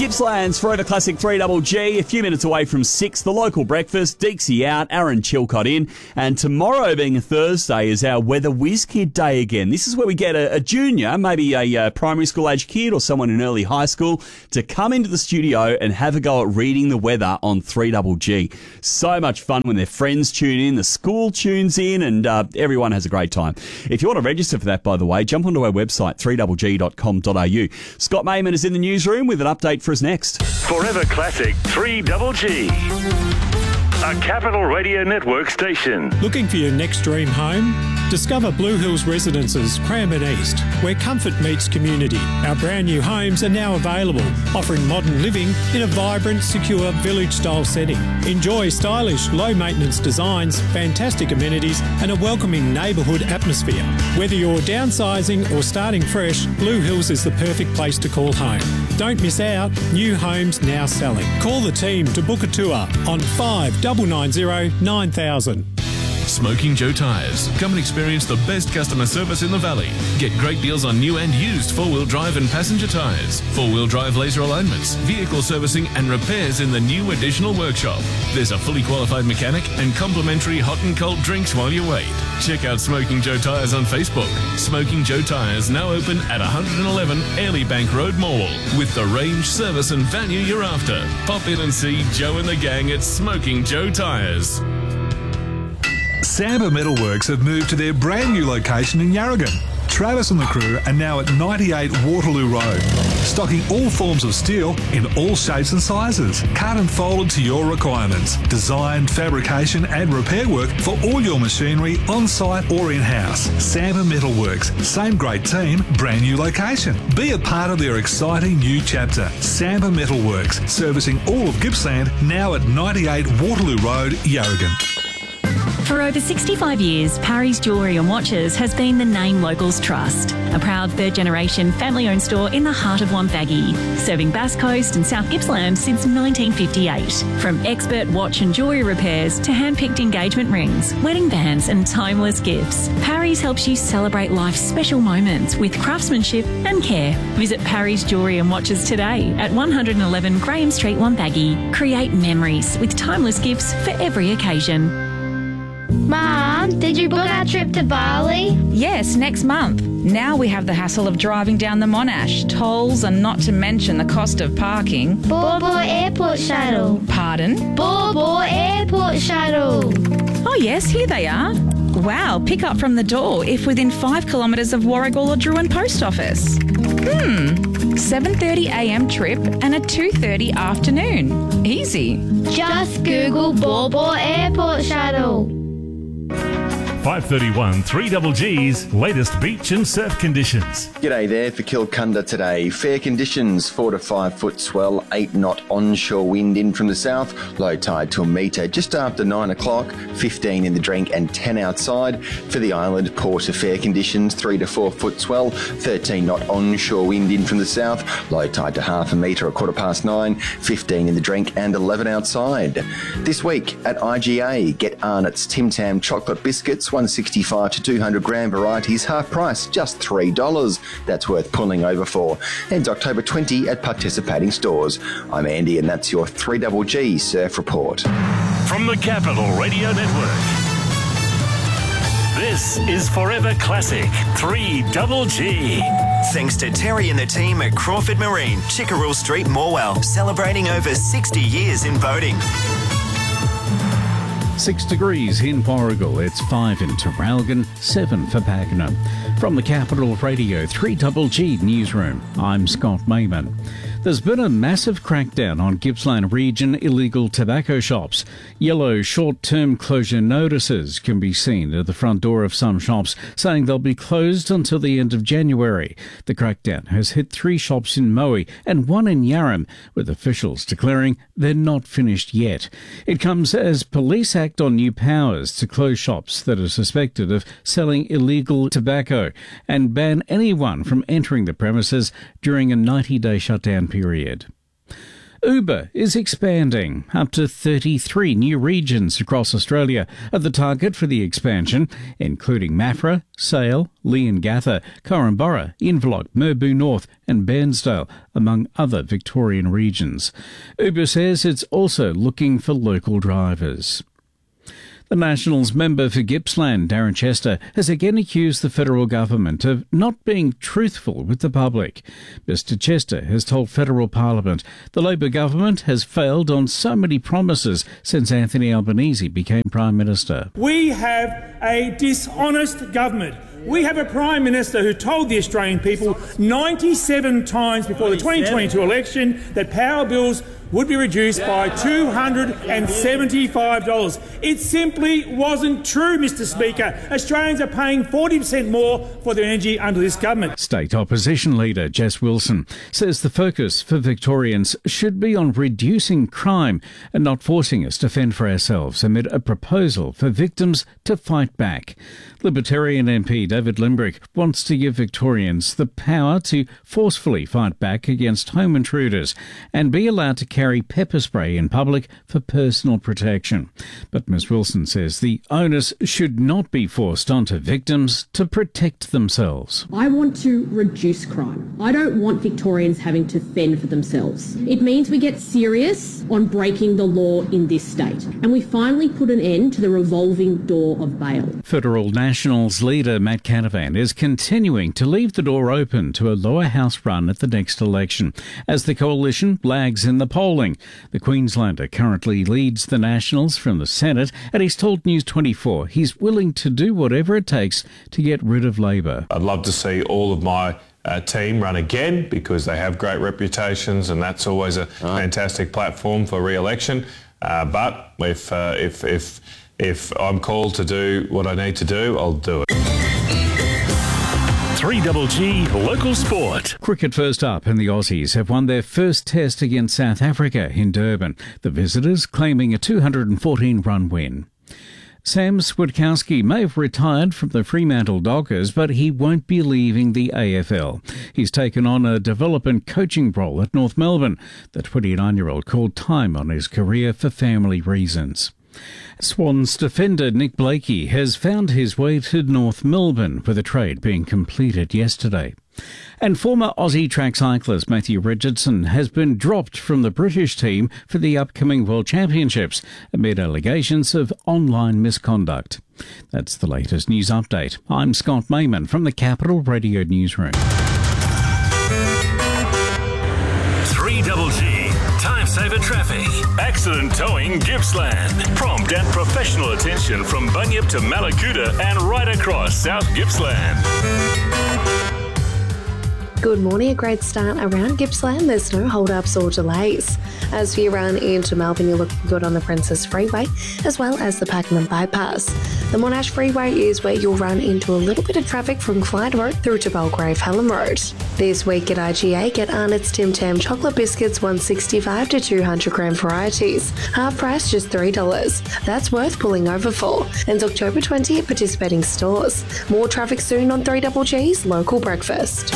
Gippsland's Forever Classic 3GG, a few minutes away from 6, the local breakfast, Deeksy out, Aaron Chilcott in, and tomorrow being a Thursday is our Weather Whiz Kid Day again. This is where we get a junior, maybe a primary school age kid or someone in early high school, to come into the studio and have a go at reading the weather on 3GG. So much fun when their friends tune in, the school tunes in, and everyone has a great time. If you want to register for that, by the way, jump onto our website, 3GG.com.au. Scott Mayman is in the newsroom with an update for us next. Forever Classic 3GG. A Capital Radio Network station. Looking for your next dream home? Discover Blue Hills Residences, Cranbourne East, where comfort meets community. Our brand new homes are now available, offering modern living in a vibrant, secure village-style setting. Enjoy stylish, low-maintenance designs, fantastic amenities and a welcoming neighbourhood atmosphere. Whether you're downsizing or starting fresh, Blue Hills is the perfect place to call home. Don't miss out. New homes now selling. Call the team to book a tour on 5990 9000. Smoking Joe Tyres. Come and experience the best customer service in the valley. Get great deals on new and used four-wheel drive and passenger tyres, four-wheel drive laser alignments, vehicle servicing and repairs in the new additional workshop. There's a fully qualified mechanic and complimentary hot and cold drinks while you wait. Check out Smoking Joe Tyres on Facebook. Smoking Joe Tyres now open at 111 Airlie Bank Road Mall with the range, service and value you're after. Pop in and see Joe and the gang at Smoking Joe Tyres. Samba Metalworks have moved to their brand new location in Yarragon. Travis and the crew are now at 98 Waterloo Road, stocking all forms of steel in all shapes and sizes, cut and folded to your requirements. Design, fabrication and repair work for all your machinery on-site or in-house. Samba Metalworks, same great team, brand new location. Be a part of their exciting new chapter. Samba Metalworks, servicing all of Gippsland, now at 98 Waterloo Road, Yarragon. For over 65 years, Parry's Jewellery and Watches has been the name locals trust. A proud third-generation family-owned store in the heart of Wonthaggi, serving Bass Coast and South Gippsland since 1958. From expert watch and jewellery repairs to hand-picked engagement rings, wedding bands and timeless gifts, Parry's helps you celebrate life's special moments with craftsmanship and care. Visit Parry's Jewellery and Watches today at 111 Graham Street, Wonthaggi. Create memories with timeless gifts for every occasion. Mum, did you book our trip to Bali? Yes, next month. Now we have the hassle of driving down the Monash, tolls and not to mention the cost of parking. Baw Baw Airport Shuttle. Pardon? Baw Baw Airport Shuttle. Oh yes, here they are. Wow, pick up from the door if within 5 kilometres of Warragul or Druin Post Office. 7:30am trip and a 2:30 afternoon. Easy. Just Google Baw Baw Airport Shuttle. 531 3GG's latest beach and surf conditions. G'day there for Kilcunda today. Fair conditions, 4 to 5 foot swell, 8 knot onshore wind in from the south, low tide to a metre just after 9 o'clock, 15 in the drink and 10 outside. For the island, poor to fair conditions, 3 to 4 foot swell, 13 knot onshore wind in from the south, low tide to half a metre at 9:15, 15 in the drink and 11 outside. This week at IGA, get Arnott's Tim Tam chocolate biscuits, 165 to 200 gram varieties, half price, just $3. That's worth pulling over for. Ends October 20 at participating stores. I'm Andy and that's your 3GG Surf Report. From the Capital Radio Network, this is Forever Classic 3GG. Thanks to Terry and the team at Crawford Marine, Chickerell Street, Morwell, celebrating over 60 years in boating. 6 degrees in Warragul, it's 5 in Traralgon, 7 for Pakenham. From the Capital Radio 3GG Newsroom, I'm Scott Mayman. There's been a massive crackdown on Gippsland region illegal tobacco shops. Yellow short-term closure notices can be seen at the front door of some shops saying they'll be closed until the end of January. The crackdown has hit 3 shops in Moe and 1 in Yarram, with officials declaring they're not finished yet. It comes as police act on new powers to close shops that are suspected of selling illegal tobacco and ban anyone from entering the premises during a 90-day shutdown period. Uber is expanding. Up to 33 new regions across Australia are the target for the expansion, including Maffra, Sale, Leongatha, Korumburra, Inverloch, Merbau North and Bairnsdale, among other Victorian regions. Uber says it's also looking for local drivers. The Nationals member for Gippsland, Darren Chester, has again accused the federal government of not being truthful with the public. Mr Chester has told federal parliament the Labor government has failed on so many promises since Anthony Albanese became Prime Minister. We have a dishonest government. We have a Prime Minister who told the Australian people 97 times before the 2022 election that power bills would be reduced by $275. It simply wasn't true, Mr Speaker. Australians are paying 40% more for their energy under this government. State opposition leader Jess Wilson says the focus for Victorians should be on reducing crime and not forcing us to fend for ourselves amid a proposal for victims to fight back. Libertarian MP David Limbrick wants to give Victorians the power to forcefully fight back against home intruders and be allowed to carry pepper spray in public for personal protection. But Ms Wilson says the onus should not be forced onto victims to protect themselves. I want to reduce crime. I don't want Victorians having to fend for themselves. It means we get serious on breaking the law in this state, and we finally put an end to the revolving door of bail. Federal Nationals leader Matt Canavan is continuing to leave the door open to a lower house run at the next election as the coalition lags in the polling. The Queenslander currently leads the Nationals from the Senate, and he's told News 24 he's willing to do whatever it takes to get rid of Labor. I'd love to see all of my team run again because they have great reputations, and that's always a fantastic platform for re-election. But if I'm called to do what I need to do, I'll do it. 3GG Local Sport. Cricket first up, and the Aussies have won their first test against South Africa in Durban, the visitors claiming a 214-run win. Sam Switkowski may have retired from the Fremantle Dockers, but he won't be leaving the AFL. He's taken on a development coaching role at North Melbourne. The 29-year-old called time on his career for family reasons. Swans defender Nick Blakey has found his way to North Melbourne, with a trade being completed yesterday. And former Aussie track cyclist Matthew Richardson has been dropped from the British team for the upcoming World Championships amid allegations of online misconduct. That's the latest news update. I'm Scott Mayman from the Capital Radio Newsroom. 3GG. Time saver traffic. Accident towing Gippsland. Prompt and professional attention from Bunyip to Malakuta and right across South Gippsland. Good morning. A great start around Gippsland. There's no hold-ups or delays. As we run into Melbourne, you're looking good on the Princess Freeway, as well as the Pakenham Bypass. The Monash Freeway is where you'll run into a little bit of traffic from Clyde Road through to Belgrave Hallam Road. This week at IGA, get Arnott's Tim Tam chocolate biscuits, 165 to 200 gram varieties. Half price, just $3. That's worth pulling over for. And October 20 at participating stores. More traffic soon on 3GG's Local Breakfast.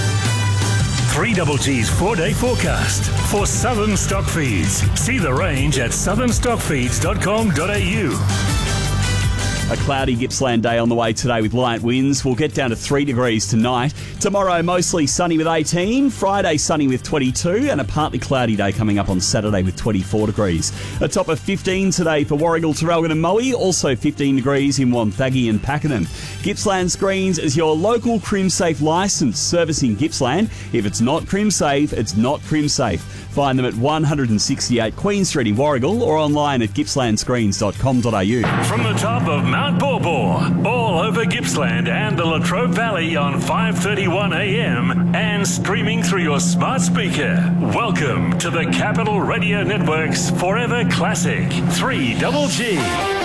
3GG's 4-day forecast for Southern Stock Feeds. See the range at southernstockfeeds.com.au. A cloudy Gippsland day on the way today with light winds. We'll get down to 3 degrees tonight. Tomorrow, mostly sunny with 18. Friday, sunny with 22. And a partly cloudy day coming up on Saturday with 24 degrees. A top of 15 today for Warragul, Traralgon and Moe. Also 15 degrees in Wonthaggi and Pakenham. Gippsland Screens is your local CrimSafe licence servicing Gippsland. If it's not CrimSafe, it's not CrimSafe. Find them at 168 Queen Street in Warragul or online at gippslandscreens.com.au. From the top of Mount Borbor, all over Gippsland and the Latrobe Valley on 5:31 a.m. and streaming through your smart speaker. Welcome to the Capital Radio Network's Forever Classic 3GG.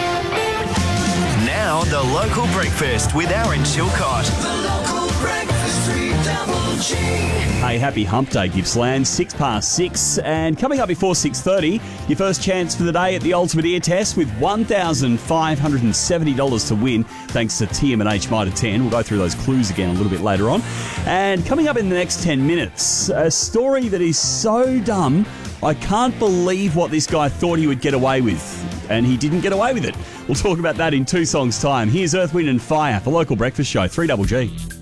Now the Local Breakfast with Aaron Chilcott. The Local Breakfast 3GG. Hey, happy hump day, Gippsland. 6:06. And coming up before 6:30, your first chance for the day at the Ultimate Ear Test with $1,570 to win, thanks to TM&H Mitre 10. We'll go through those clues again a little bit later on. And coming up in the next 10 minutes, a story that is so dumb, I can't believe what this guy thought he would get away with, and he didn't get away with it. We'll talk about that in 2 songs' time. Here's Earth, Wind and Fire, the local breakfast show, 3GG.